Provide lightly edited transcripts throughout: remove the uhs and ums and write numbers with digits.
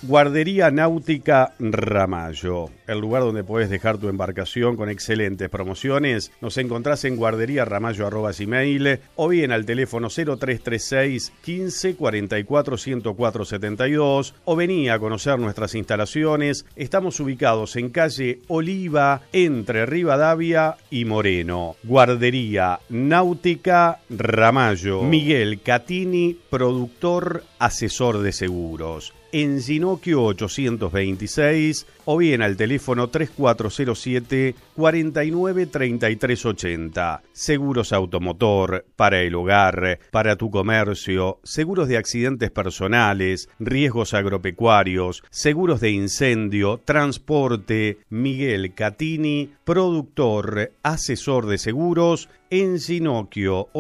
Guardería Náutica Ramallo, el lugar donde podés dejar tu embarcación con excelentes promociones. Nos encontrás en guarderíaramallo@gmail o bien al teléfono 0336 15 44 104 72 o vení a conocer nuestras instalaciones. Estamos ubicados en calle Oliva, entre Rivadavia y Moreno. Guardería Náutica Ramallo. Miguel Catini, productor, asesor de seguros. En Ginocchio 826 o bien al teléfono 3407 49 33 80. Seguros automotor, para el hogar, para tu comercio, seguros de accidentes personales, riesgos agropecuarios, seguros de incendio, transporte. Miguel Catini, productor, asesor de seguros, en Ginocchio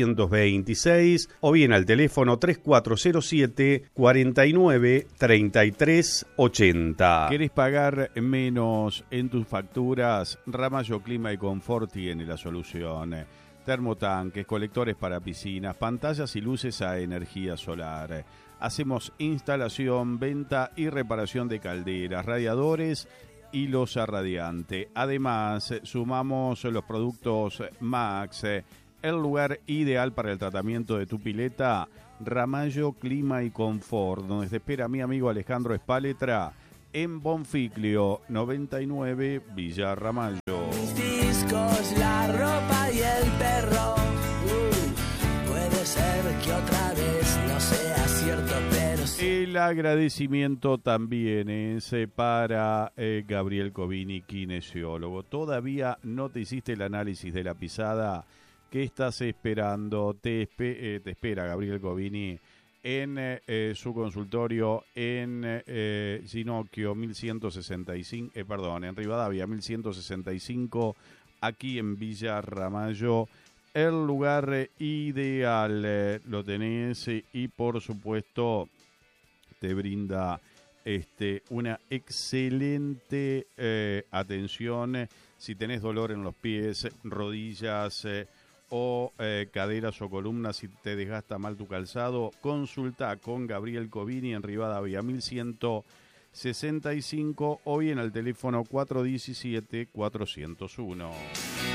826 o bien al teléfono 3407 49 33 80. ¿Querés pagar menos en tus facturas? Ramallo Clima y Confort tiene la solución. Termotanques, colectores para piscinas, pantallas y luces a energía solar. Hacemos instalación, venta y reparación de calderas, radiadores y losa radiante. Además, sumamos los productos Max, el lugar ideal para el tratamiento de tu pileta. Ramallo Clima y Confort, donde te espera mi amigo Alejandro Espaletra, en Bonfiglio 99, Villa Ramallo. Mis discos, la ropa y el perro. Puede ser que otra vez no sea cierto, pero sí. El agradecimiento también es para Gabriel Covini, kinesiólogo. Todavía no te hiciste el análisis de la pisada. ¿Qué estás esperando? Te espera Gabriel Covini en su consultorio en Ginocchio 1165, en Rivadavia 1165, aquí en Villa Ramallo. El lugar ideal lo tenés y por supuesto te brinda una excelente atención si tenés dolor en los pies, rodillas o caderas o columnas, si te desgasta mal tu calzado. Consulta con Gabriel Covini en Rivadavia 1165 o bien al teléfono 417 401.